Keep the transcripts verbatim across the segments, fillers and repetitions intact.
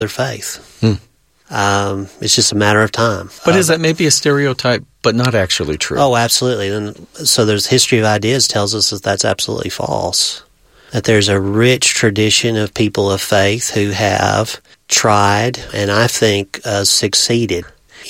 their faith. Hmm. Um, it's just a matter of time. But uh, is that maybe a stereotype, but not actually true? Oh, absolutely. And so there's history of ideas tells us that that's absolutely false. That there's a rich tradition of people of faith who have tried, and I think uh, succeeded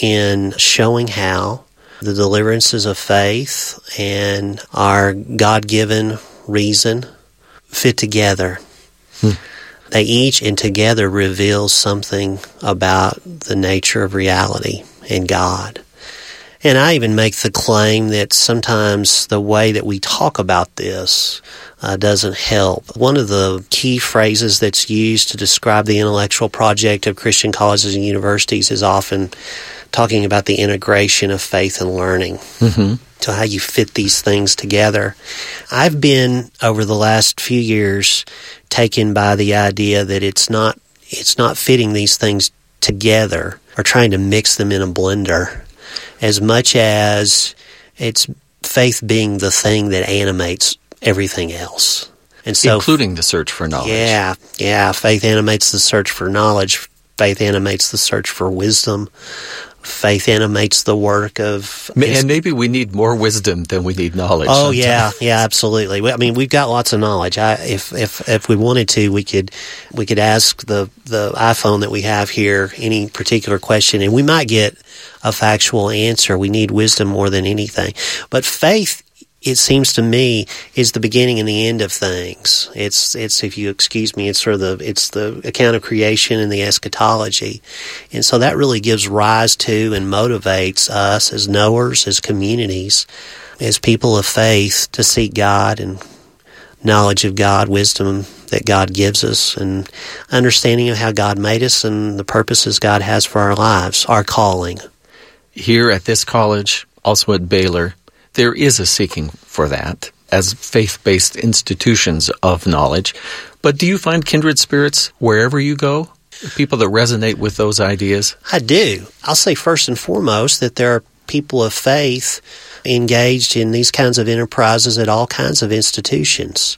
in showing how the deliverances of faith and our God-given reason fit together. Hmm. They each and together reveal something about the nature of reality and God. And I even make the claim that sometimes the way that we talk about this uh, doesn't help. One of the key phrases that's used to describe the intellectual project of Christian colleges and universities is often talking about the integration of faith and learning. Mm-hmm. So how you fit these things together. I've been, over the last few years, taken by the idea that it's not it's not fitting these things together or trying to mix them in a blender, as much as it's faith being the thing that animates everything else. And so, including the search for knowledge. Yeah, yeah. Faith animates the search for knowledge. Faith animates the search for wisdom. Faith animates the work of... And maybe we need more wisdom than we need knowledge. Oh, sometimes. yeah, yeah, absolutely. I mean, we've got lots of knowledge. I, if if if we wanted to, we could we could ask the, the iPhone that we have here any particular question, and we might get a factual answer. We need wisdom more than anything. But faith, it seems to me, is the beginning and the end of things. It's it's if you excuse me, it's sort of the it's the account of creation and the eschatology, and so that really gives rise to and motivates us as knowers, as communities, as people of faith to seek God and knowledge of God, wisdom that God gives us, and understanding of how God made us and the purposes God has for our lives, our calling. Here at this college, also at Baylor, there is a seeking for that as faith-based institutions of knowledge. But do you find kindred spirits wherever you go? People that resonate with those ideas? I do. I'll say first and foremost that there are people of faith engaged in these kinds of enterprises at all kinds of institutions.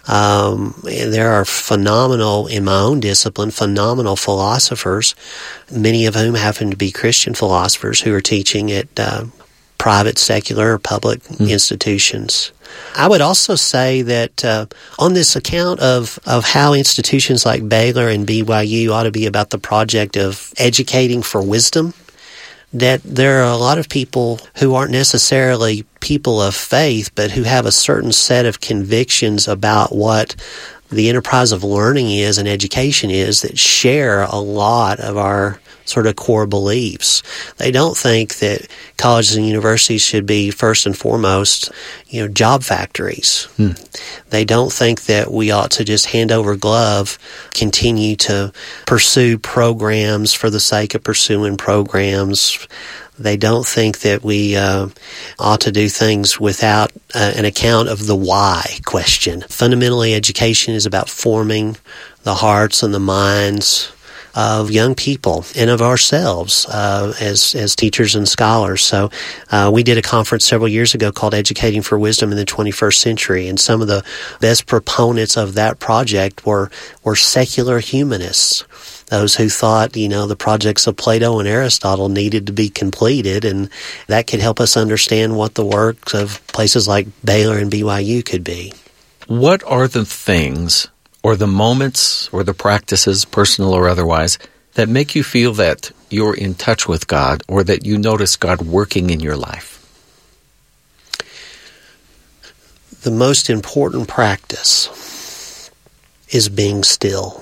Um, and there are phenomenal, in my own discipline, phenomenal philosophers, many of whom happen to be Christian philosophers who are teaching at uh, private, secular, or public mm. institutions. I would also say that uh, on this account of, of how institutions like Baylor and B Y U ought to be about the project of educating for wisdom, that there are a lot of people who aren't necessarily people of faith, but who have a certain set of convictions about what the enterprise of learning is and education is that share a lot of our sort of core beliefs. They don't think that colleges and universities should be first and foremost, you know, job factories. Hmm. They don't think that we ought to just hand over glove, continue to pursue programs for the sake of pursuing programs. They don't think that we uh, ought to do things without uh, an account of the why question. Fundamentally, education is about forming the hearts and the minds of young people and of ourselves uh, as as teachers and scholars. So uh, we did a conference several years ago called Educating for Wisdom in the twenty-first Century, and some of the best proponents of that project were were secular humanists, those who thought, you know, the projects of Plato and Aristotle needed to be completed, and that could help us understand what the works of places like Baylor and B Y U could be. What are the things or the moments or the practices, personal or otherwise, that make you feel that you're in touch with God or that you notice God working in your life? The most important practice is being still,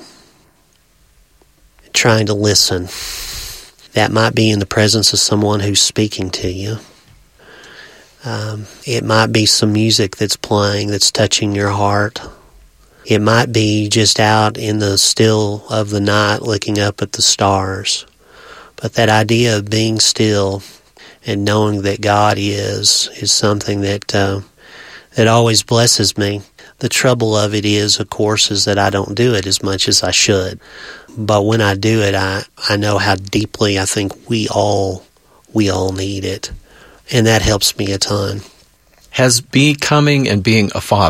trying to listen. That might be in the presence of someone who's speaking to you. Um, it might be some music that's playing that's touching your heart. It might be just out in the still of the night looking up at the stars. But that idea of being still and knowing that God is, is something that uh, that always blesses me. The trouble of it is, of course, is that I don't do it as much as I should. But when I do it, I, I know how deeply I think we all we all need it. And that helps me a ton. Has becoming and being a father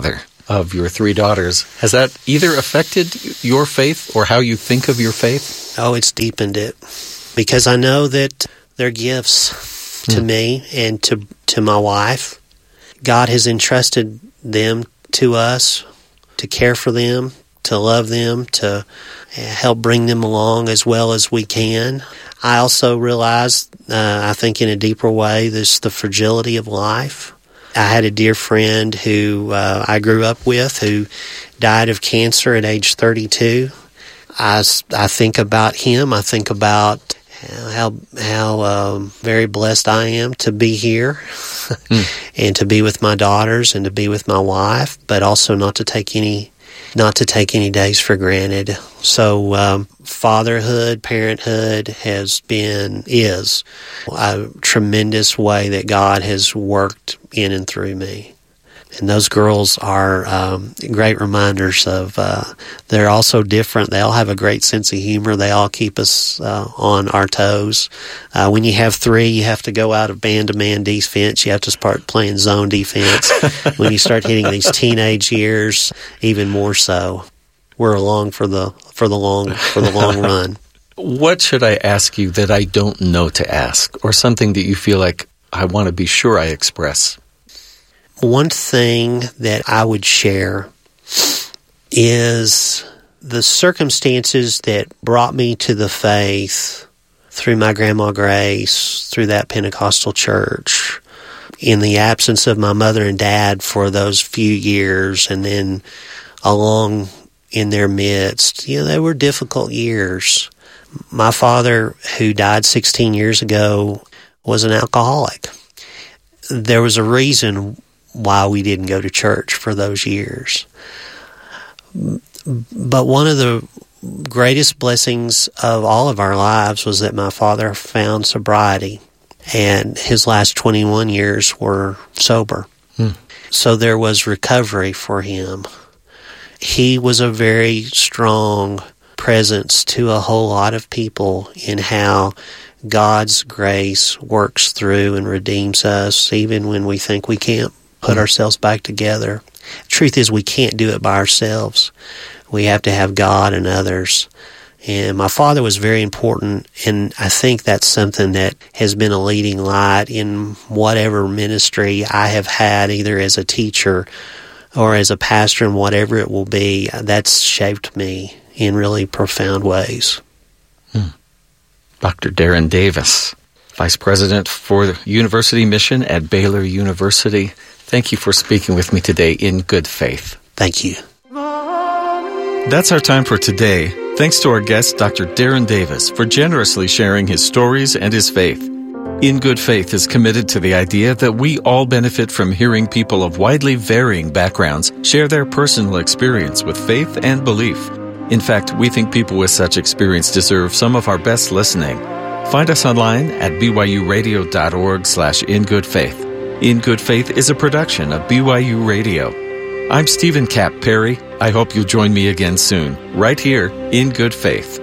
of your three daughters, has that either affected your faith or how you think of your faith? Oh, it's deepened it, because I know that they're gifts to mm. me and to to my wife. God has entrusted them to us to care for them, to love them, to help bring them along as well as we can. I also realize, uh, I think in a deeper way, this the fragility of life. I had a dear friend who uh, I grew up with who died of cancer at age thirty-two. I, I think about him. I think about how how um, very blessed I am to be here mm. and to be with my daughters and to be with my wife, but also not to take any not to take any days for granted. So um, fatherhood, parenthood has been, is a tremendous way that God has worked in and through me. And those girls are um, great reminders of, uh, they're also different. They all have a great sense of humor. They all keep us uh, on our toes. Uh, when you have three, you have to go out of man-to-man defense. You have to start playing zone defense. When you start hitting these teenage years, even more so. We're along for the for the long for the long run. What should I ask you that I don't know to ask, or something that you feel like I want to be sure I express? One thing that I would share is the circumstances that brought me to the faith through my Grandma Grace, through that Pentecostal church, in the absence of my mother and dad for those few years, and then along in their midst. You know, they were difficult years. My father, who died sixteen years ago, was an alcoholic. There was a reason why we didn't go to church for those years. But one of the greatest blessings of all of our lives was that my father found sobriety, and his last twenty-one years were sober. Hmm. So there was recovery for him. He was a very strong presence to a whole lot of people in how God's grace works through and redeems us, even when we think we can't put ourselves back together. The truth is, we can't do it by ourselves. We have to have God and others. And my father was very important, and I think that's something that has been a leading light in whatever ministry I have had, either as a teacher or as a pastor, and whatever it will be. That's shaped me in really profound ways. Hmm. Doctor Darren Davis, Vice President for the University Mission at Baylor University. Thank you for speaking with me today in good faith. Thank you. That's our time for today. Thanks to our guest, Doctor Darren Davis, for generously sharing his stories and his faith. In Good Faith is committed to the idea that we all benefit from hearing people of widely varying backgrounds share their personal experience with faith and belief. In fact, we think people with such experience deserve some of our best listening. Find us online at b y u radio dot org slash in good faith. In Good Faith is a production of B Y U Radio. I'm Stephen Cap Perry. I hope you'll join me again soon, right here in Good Faith.